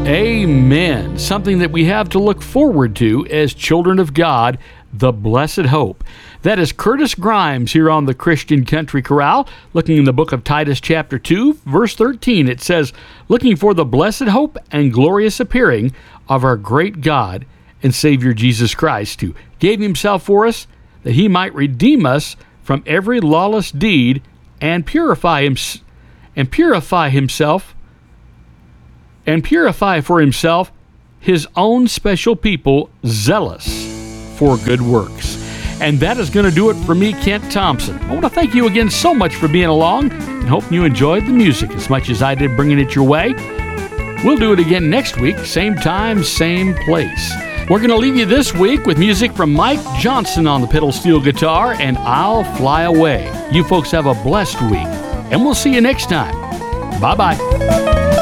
Amen. Something that we have to look forward to as children of God, the blessed hope. That is Curtis Grimes here on the Christian Country Chorale, looking in the book of Titus chapter 2, verse 13. It says, looking for the blessed hope and glorious appearing of our great God and Savior Jesus Christ, who gave himself for us, that he might redeem us from every lawless deed and purify for himself his own special people, zealous for good works. And that is going to do it for me, Kent Thompson. I want to thank you again so much for being along and hope you enjoyed the music as much as I did bringing it your way. We'll do it again next week, same time, same place. We're going to leave you this week with music from Mike Johnson on the pedal steel guitar and I'll Fly Away. You folks have a blessed week, and we'll see you next time. Bye-bye.